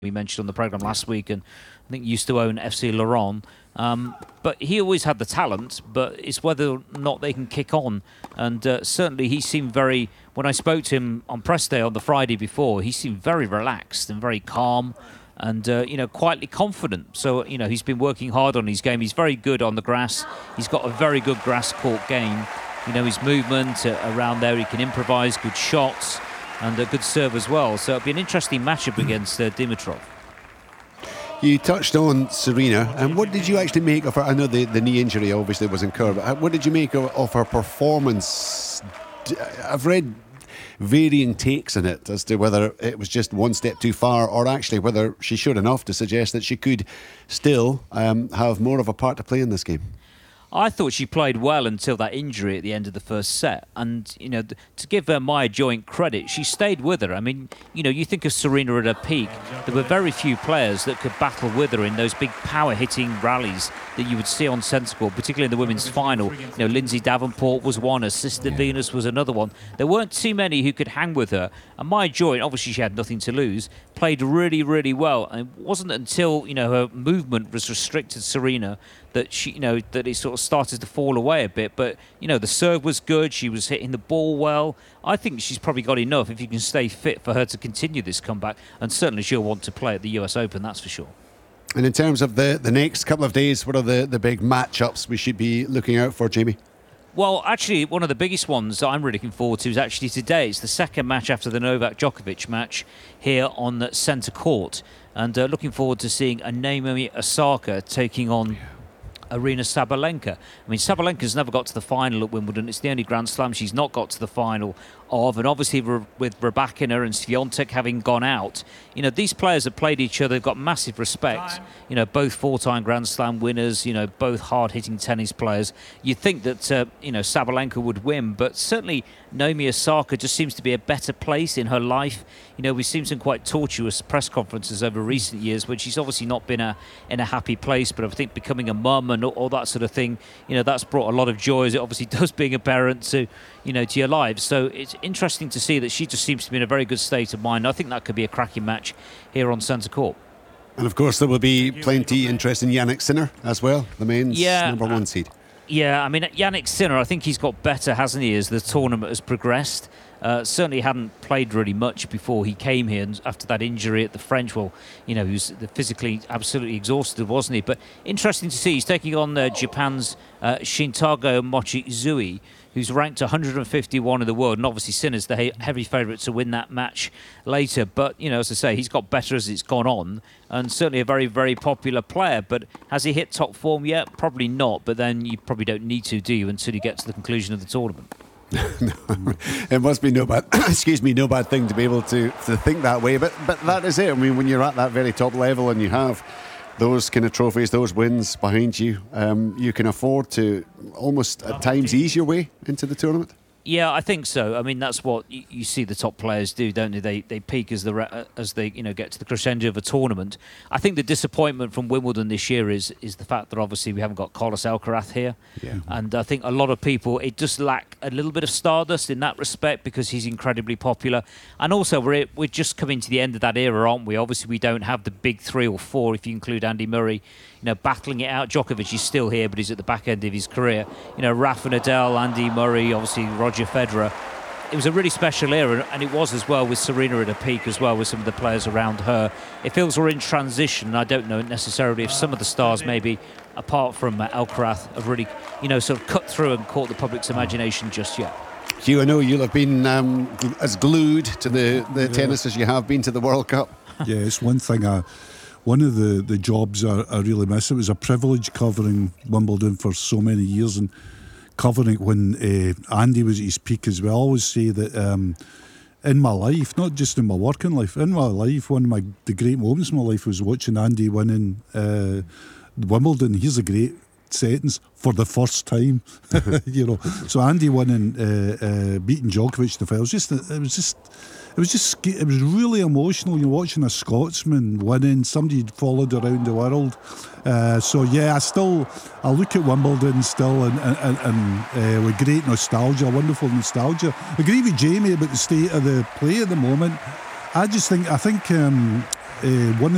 we mentioned on the programme last week, and I think used to own FC Lorient. But he always had the talent, but it's whether or not they can kick on. And certainly he seemed very, when I spoke to him on press day on the Friday before, he seemed very relaxed and very calm and, quietly confident. So, he's been working hard on his game. He's very good on the grass. He's got a very good grass court game. His movement around there, he can improvise, good shots and a good serve as well. So it'll be an interesting matchup against Dimitrov. You touched on Serena, and what did you actually make of her? I know the knee injury obviously was incurred, but what did you make of her performance? I've read varying takes on it as to whether it was just one step too far or actually whether she showed enough to suggest that she could still have more of a part to play in this game. I thought she played well until that injury at the end of the first set. And, to give Maya Joint credit, she stayed with her. I mean, you think of Serena at her peak, there were very few players that could battle with her in those big power-hitting rallies that you would see on centre court, particularly in the women's final. Lindsay Davenport was one, her sister Venus was another one. There weren't too many who could hang with her. And Maya Joint, obviously she had nothing to lose, played really, really well. And it wasn't until, her movement was restricted Serena that she, that it sort of started to fall away a bit. But, the serve was good. She was hitting the ball well. I think she's probably got enough if you can stay fit for her to continue this comeback. And certainly she'll want to play at the US Open, that's for sure. And in terms of the next couple of days, what are the big matchups we should be looking out for, Jamie? Well, actually, one of the biggest ones that I'm really looking forward to is actually today. It's the second match after the Novak Djokovic match here on the centre court. And looking forward to seeing Naomi Osaka taking on Aryna Sabalenka. I mean, Sabalenka's never got to the final at Wimbledon. It's the only Grand Slam she's not got to the final of. And obviously with Rybakina and Swiatek having gone out, these players have played each other. They've got massive respect. Both four-time Grand Slam winners, both hard-hitting tennis players. You'd think that, Sabalenka would win, but certainly Naomi Osaka just seems to be a better place in her life. We've seen some quite tortuous press conferences over recent years when she's obviously not been in a happy place, but I think becoming a mum and all that sort of thing, that's brought a lot of joy, as it obviously does being a parent to your lives. So it's interesting to see that she just seems to be in a very good state of mind. I think that could be a cracking match here on centre court. And of course there will be plenty interest in Jannik Sinner as well, the men's number one seed. Yeah, I mean, Jannik Sinner, I think he's got better, hasn't he, as the tournament has progressed. Certainly hadn't played really much before he came here, and after that injury at the French, he was physically absolutely exhausted, wasn't he? But interesting to see, he's taking on Japan's Shintaro Mochizuki, who's ranked 151 in the world, and obviously Sinner's the heavy favourite to win that match later. But, as I say, he's got better as it's gone on, and certainly a very, very popular player. But has he hit top form yet? Probably not, but then you probably don't need to, do you, until you get to the conclusion of the tournament? No, it must be no bad thing to be able to think that way, but that is it. I mean, when you're at that very top level and you have those kind of trophies, those wins behind you, you can afford to almost at times ease your way into the tournament. Yeah, I think so. I mean, that's what you see the top players do, don't they? They peak as they get to the crescendo of a tournament. I think the disappointment from Wimbledon this year is the fact that obviously we haven't got Carlos Alcaraz here, and I think a lot of people, it does lack a little bit of stardust in that respect because he's incredibly popular, and also we're just coming to the end of that era, aren't we? Obviously, we don't have the big 3 or 4 if you include Andy Murray. Battling it out. Djokovic is still here, but he's at the back end of his career. Rafa Nadal, Andy Murray, obviously Roger Federer. It was a really special era, and it was as well with Serena at her peak as well, with some of the players around her. It feels we're in transition. I don't know necessarily if some of the stars, maybe apart from Alcaraz, have really, sort of cut through and caught the public's imagination just yet. Hugh, I know you'll have been as glued to the tennis as you have been to the World Cup. Yeah, it's one thing. One of the jobs I really miss. It was a privilege covering Wimbledon for so many years, and covering it when Andy was at his peak as well. I always say that in my life, not just in my working life, in my life, one of the great moments in my life was watching Andy winning Wimbledon. Here's a great sentence: for the first time. So Andy winning, beating Djokovic in the finals. It was really emotional. You're watching a Scotsman winning, somebody who'd followed around the world. I look at Wimbledon still and with great nostalgia, wonderful nostalgia. I agree with Jamie about the state of the play at the moment. I think one of